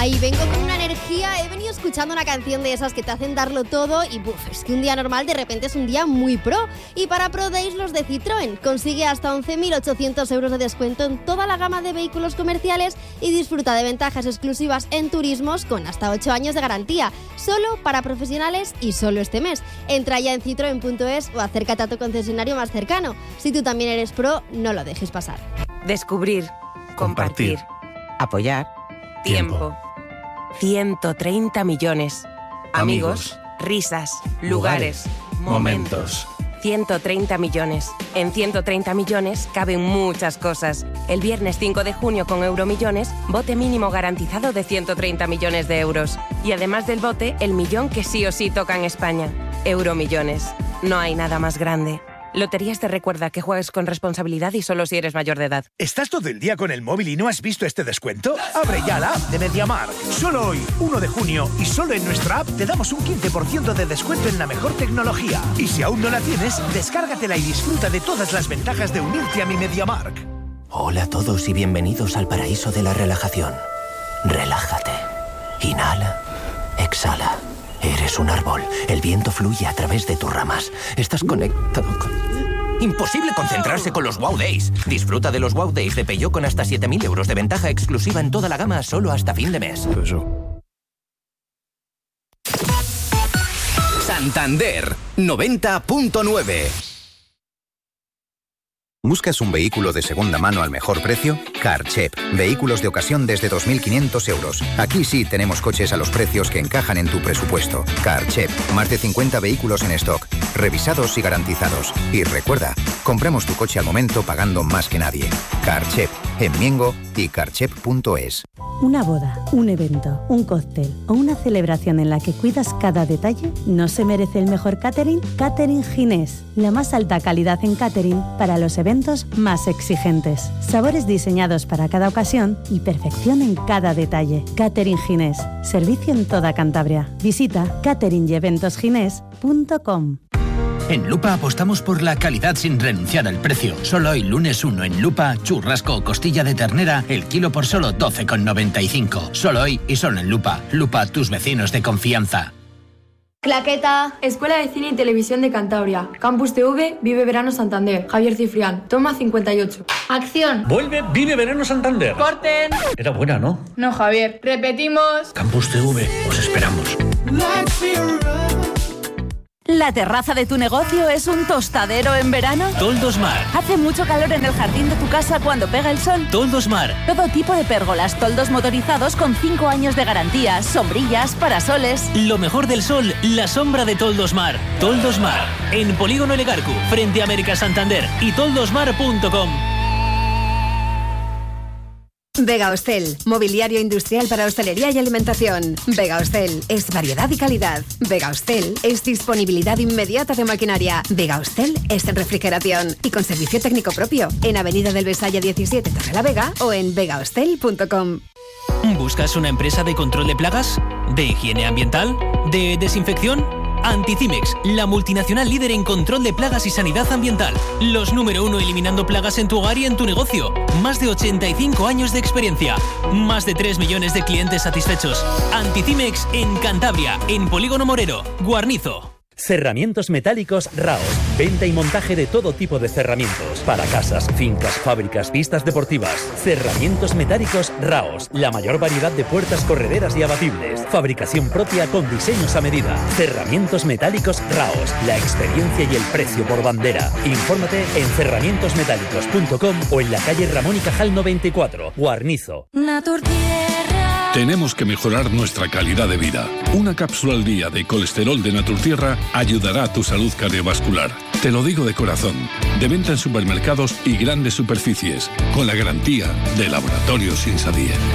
Ay, vengo con una energía. He venido escuchando una canción de esas que te hacen darlo todo y es que un día normal de repente es un día muy pro. Y para Pro Days los de Citroën. Consigue hasta 11.800 euros de descuento en toda la gama de vehículos comerciales y disfruta de ventajas exclusivas en turismos con hasta 8 años de garantía. Solo para profesionales y solo este mes. Entra ya en citroen.es o acércate a tu concesionario más cercano. Si tú también eres pro, no lo dejes pasar. Descubrir, compartir, apoyar, tiempo. 130 millones. Amigos, risas, lugares, momentos. 130 millones. En 130 millones caben muchas cosas. El viernes 5 de junio con Euromillones, bote mínimo garantizado de 130 millones de euros. Y además del bote, el millón que sí o sí toca en España. Euromillones. No hay nada más grande. Loterías te recuerda que juegues con responsabilidad y solo si eres mayor de edad. ¿Estás todo el día con el móvil y no has visto este descuento? Abre ya la app de MediaMarkt. Solo hoy, 1 de junio, y solo en nuestra app te damos un 15% de descuento en la mejor tecnología. Y si aún no la tienes, descárgatela y disfruta de todas las ventajas de unirte a mi MediaMarkt. Hola a todos y bienvenidos al paraíso de la relajación. Relájate. Inhala. Exhala. Eres un árbol. El viento fluye a través de tus ramas. Estás conectado con... Imposible concentrarse con los Wow Days. Disfruta de los Wow Days de Peugeot con hasta 7.000 euros de ventaja exclusiva en toda la gama solo hasta fin de mes. Santander 90.9. ¿Buscas un vehículo de segunda mano al mejor precio? Carchep. Vehículos de ocasión desde 2.500 euros. Aquí sí tenemos coches a los precios que encajan en tu presupuesto. Carchep. Más de 50 vehículos en stock. Revisados y garantizados. Y recuerda, compramos tu coche al momento pagando más que nadie. Carchep. En Miengo y carchep.es. Una boda, un evento, un cóctel o una celebración en la que cuidas cada detalle, ¿no se merece el mejor catering? Catering Ginés, la más alta calidad en catering para los eventos más exigentes. Sabores diseñados para cada ocasión y perfección en cada detalle. Catering Ginés, servicio en toda Cantabria. Visita cateringyeventosginés.com. En Lupa apostamos por la calidad sin renunciar al precio. Solo hoy, lunes 1, en Lupa, churrasco o costilla de ternera, el kilo por solo 12,95. Solo hoy y solo en Lupa. Lupa, tus vecinos de confianza. Claqueta. Escuela de Cine y Televisión de Cantabria. Campus TV, Vive Verano Santander. Javier Cifrián. Toma 58. Acción. Vuelve Vive Verano Santander. Corten. Era buena, ¿no? No, Javier. Repetimos. Campus TV, os esperamos. ¿La terraza de tu negocio es un tostadero en verano? Toldos Mar. ¿Hace mucho calor en el jardín de tu casa cuando pega el sol? Toldos Mar. Todo tipo de pérgolas, toldos motorizados con 5 años de garantía, sombrillas, parasoles. Lo mejor del sol, la sombra de Toldos Mar. Toldos Mar. En Polígono Legarcu, frente a América Santander y toldosmar.com. Vega Hostel, mobiliario industrial para hostelería y alimentación. Vega Hostel es variedad y calidad. Vega Hostel es disponibilidad inmediata de maquinaria. Vega Hostel es refrigeración y con servicio técnico propio en Avenida del Besaya 17, Torrelavega o en vegahostel.com. ¿Buscas una empresa de control de plagas? ¿De higiene ambiental? ¿De desinfección? Anticimex, la multinacional líder en control de plagas y sanidad ambiental. Los número 1 eliminando plagas en tu hogar y en tu negocio. Más de 85 años de experiencia. Más de 3 millones de clientes satisfechos. Anticimex en Cantabria, en Polígono Morero, Guarnizo. Cerramientos metálicos Raos. Venta y montaje de todo tipo de cerramientos. Para casas, fincas, fábricas, pistas deportivas. Cerramientos metálicos Raos. La mayor variedad de puertas correderas y abatibles. Fabricación propia con diseños a medida. Cerramientos metálicos Raos. La experiencia y el precio por bandera. Infórmate en cerramientosmetálicos.com o en la calle Ramón y Cajal 94, Guarnizo. Tenemos que mejorar nuestra calidad de vida. Una cápsula al día de colesterol de Naturtierra ayudará a tu salud cardiovascular. Te lo digo de corazón. De venta en supermercados y grandes superficies. Con la garantía de Laboratorios Insabier.